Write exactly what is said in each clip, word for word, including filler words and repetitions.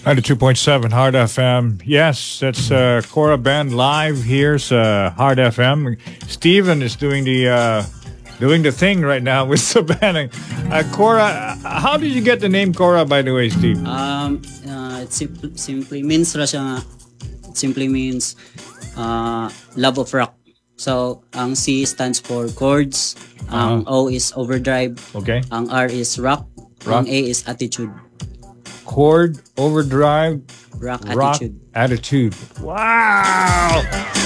ninety-two point seven Hard F M. Yes, that's uh, Cora Band live here sa Hard F M. Steven is doing the uh, doing the thing right now with the band. Uh, Cora, how did you get the name Cora, by the way, Steve? Um, uh, it simply, simply means ra siya nga, it simply means uh, love of rock. So, ang C stands for chords, ang uh-huh. O is overdrive, okay. ang R is rock, rock. ang A is attitude. Chord, overdrive, rock, rock attitude. attitude. Wow!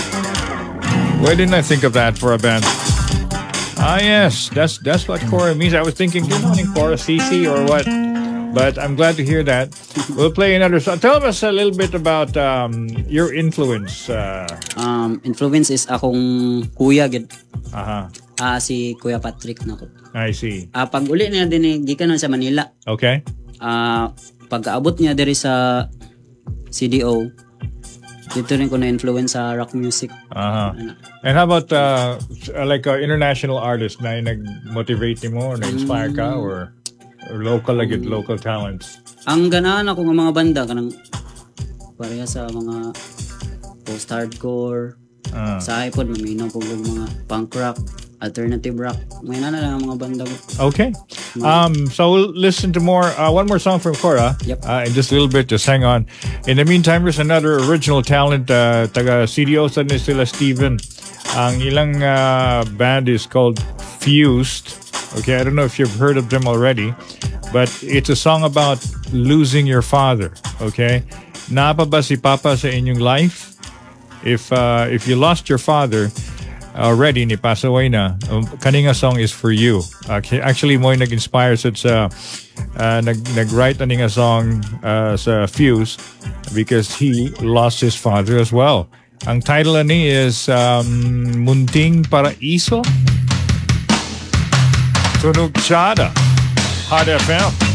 Why didn't I think of that for a band? Ah, yes, that's that's what Cora means. I was thinking, you know, Cora C C or what? But I'm glad to hear that. We'll play another song. Tell us a little bit about um, your influence. Uh... Um, influence is akong kuya gid. Aha. Ah, si Kuya Patrick nako. I see. Ah, pag uli niya din eh, gikan sa Manila. Okay. Ah, pag-aabot niya diri sa C D O, dito rin ko na-influence sa rock music. Uh-huh. And how about uh, like an international artist na nag-motivate mo or na-inspire ka or, or local, like um, local talents? Ang ganahan ako ng mga banda, kanang pareha sa mga post-hardcore, uh-huh. sa iPod, maminaw po mga punk rock, alternative rock. May na lang ang mga banda ko. Okay. Um, so we'll listen to more, uh, one more song from Cora. Yep. Uh, in just a little bit, just hang on. In the meantime, there's another original talent, uh, taga C D O sa ni sila Steven. Ang ilang uh, band is called Fused. Okay, I don't know if you've heard of them already, but it's a song about losing your father. Okay? Napa ba si Papa sa inyong life? If, uh, if you lost your father, already ni pass away na, um, kaninga song is for you. Okay, actually mo yung nag-inspire sa uh, uh, nag nag-write na nga song uh, sa Fuse because he lost his father as well. Ang title ni is um, Munting Paraiso. Tunog Chada. Hard F M.